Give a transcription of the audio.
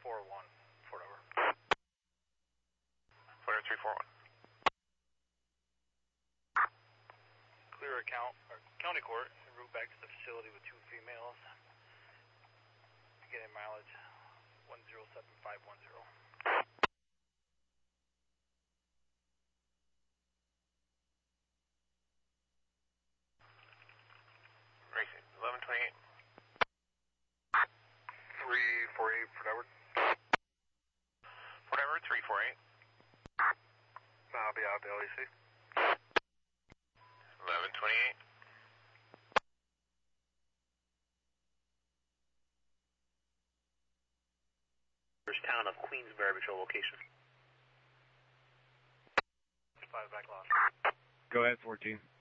341, Fort over. Fort over 341. Clear account, or county court, en route back to the facility with 2 females. Getting mileage 107510. Racing 1128. 348, Fort Edward. Fort Edward 348. I'll be out the LEC. 1128. Town of Queensbury, patrol location. 5 back lost. Go ahead, 14.